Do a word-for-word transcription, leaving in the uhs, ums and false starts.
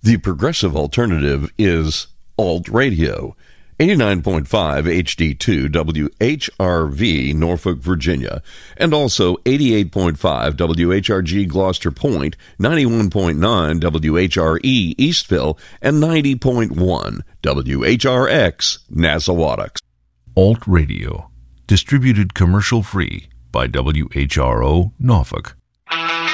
The progressive alternative is Alt Radio. eighty-nine point five H D two W H R V, Norfolk, Virginia, and also eighty-eight point five W H R G, Gloucester Point, ninety-one point nine W H R E, Eastville, and ninety point one W H R X, Nassawadox. Alt Radio, distributed commercial-free by W H R O, Norfolk.